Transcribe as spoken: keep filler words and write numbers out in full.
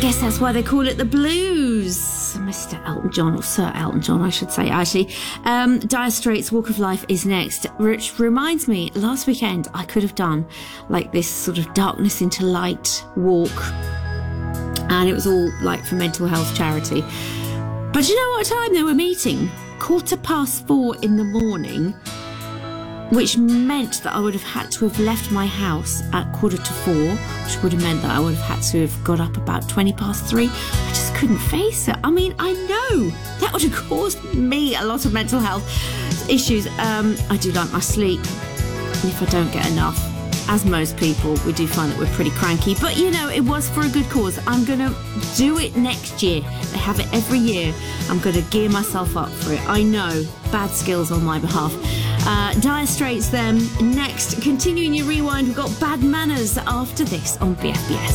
guess that's why they call it the blues. Mister Elton John, or Sir Elton John, I should say, actually. Um, Dire Straits' Walk of Life is next, which reminds me, last weekend I could have done like this sort of darkness into light walk, and it was all like for mental health charity. But you know what time they were meeting? Quarter past four in the morning, which meant that I would have had to have left my house at quarter to four, which would have meant that I would have had to have got up about twenty past three. I just couldn't face it. I mean, I know that would have caused me a lot of mental health issues. Um, I do like my sleep, and if I don't get enough, as most people, we do find that we're pretty cranky. But, you know, it was for a good cause. I'm going to do it next year. They have it every year. I'm going to gear myself up for it. I know, bad skills on my behalf. Uh, Dire Straits then next. Continuing your rewind, we've got Bad Manners after this on B F B S.